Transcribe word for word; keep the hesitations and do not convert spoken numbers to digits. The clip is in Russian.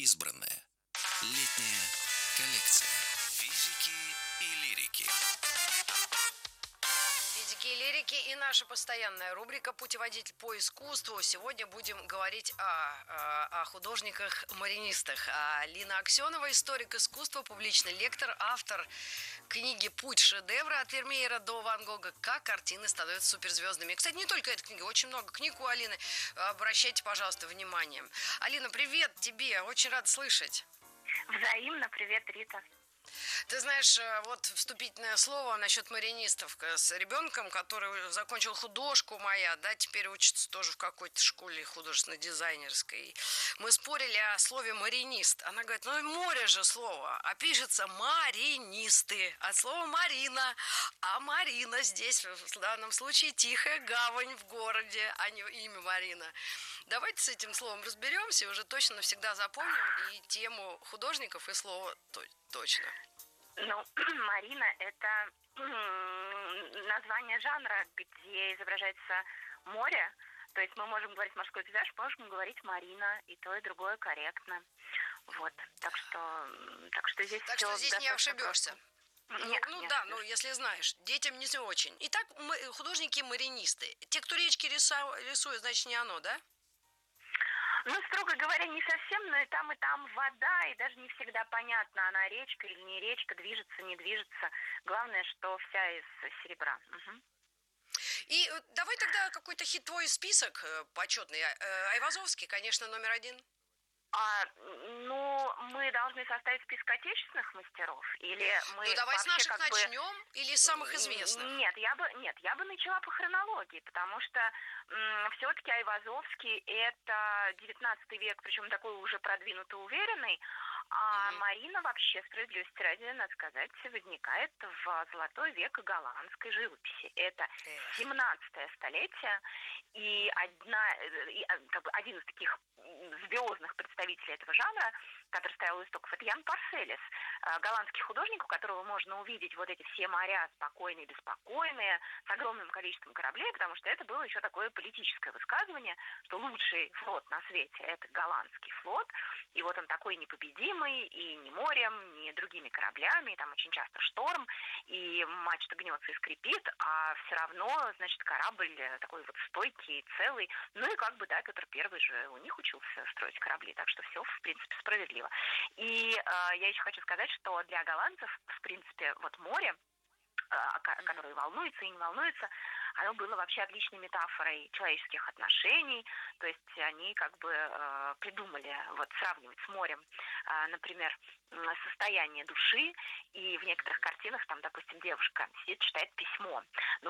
Избранное. Летняя коллекция. Физики и лирики. Физики и лирики и наша постоянная рубрика «Путеводитель по искусству». Сегодня будем говорить о, о, о художниках-маринистах. Лина Аксенова, историк искусства, публичный лектор, автор книги «Путь шедевра от Вермеера до Ван Гога. Как картины становятся суперзвездными». Кстати, не только эта книга, очень много книг у Алины. Обращайте, пожалуйста, внимание. Алина, привет тебе, очень рада слышать. Взаимно, привет, Рита. Ты знаешь, вот вступительное слово насчет маринистов. С ребенком, который закончил художку моя, да, теперь учится тоже в какой-то школе художественно-дизайнерской. Мы спорили о слове маринист. Она говорит, ну море же слово, а пишется маринисты, от слова Марина. А Марина здесь, в данном случае, тихая гавань в городе, а не имя Марина. Давайте с этим словом разберемся, уже точно навсегда запомним и тему художников, и слово точно. Ну, Марина – это название жанра, где изображается море. То есть мы можем говорить морской пейзаж, можем говорить Марина, и то, и другое корректно. Вот, так что, так что здесь Так все что здесь не ошибешься. Нет, ну не да, ошибешься. ну если знаешь, детям не очень. Итак, мы, художники-маринисты. Те, кто речки рисуют, значит, не оно, да? Ну, строго говоря, не совсем, но и там, и там вода, и даже не всегда понятно, она речка или не речка, движется, не движется. Главное, что вся из серебра. Угу. И давай тогда какой-то хитрой список почетный. Айвазовский, конечно, номер один. А, ну, мы должны составить список отечественных мастеров, или мы ну давай с наших как начнем, бы... или с самых известных? Нет, я бы, нет, я бы начала по хронологии, потому что м, все-таки Айвазовский это девятнадцатый век, причем такой уже продвинутый, уверенный, а mm-hmm. Марина вообще, справедливости ради, надо сказать, возникает в золотой век голландской живописи. Это семнадцатое столетие, и одна, и, как бы, один из таких звездных представителей этого жанра, который стоял у истоков, это Ян Парселес, голландский художник, у которого можно увидеть вот эти все моря спокойные, беспокойные, с огромным количеством кораблей, потому что это было еще такое политическое высказывание, что лучший флот на свете – это голландский флот, и вот он такой непобедимый, и ни морем, ни другими кораблями, и там очень часто шторм, и мачта гнется и скрипит, а все равно, значит, корабль такой вот стойкий, целый, ну и как бы, да, Петр Первый же у них учился строить корабли, так что все, в принципе, справедливо. И э, я еще хочу сказать, что для голландцев, в принципе, вот море, э, которое волнуется и не волнуется, оно было вообще отличной метафорой человеческих отношений, то есть они как бы э, придумали вот сравнивать с морем, э, например, состояние души, и в некоторых картинах там, допустим, девушка сидит, читает письмо. Ну,